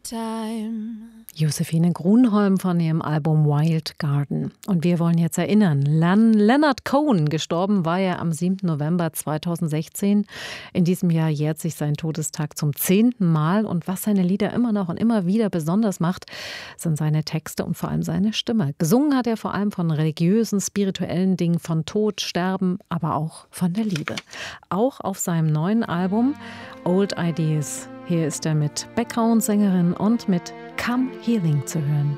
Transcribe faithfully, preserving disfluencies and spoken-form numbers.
Josephine Grunholm von ihrem Album Wild Garden. Und wir wollen jetzt erinnern, Lan Leonard Cohen, gestorben war er am siebten November zweitausendsechzehn. In diesem Jahr jährt sich sein Todestag zum zehnten Mal. Und was seine Lieder immer noch und immer wieder besonders macht, sind seine Texte und vor allem seine Stimme. Gesungen hat er vor allem von religiösen, spirituellen Dingen, von Tod, Sterben, aber auch von der Liebe. Auch auf seinem neuen Album Old Ideas. Hier ist er mit Background-Sängerin und mit Come Healing zu hören.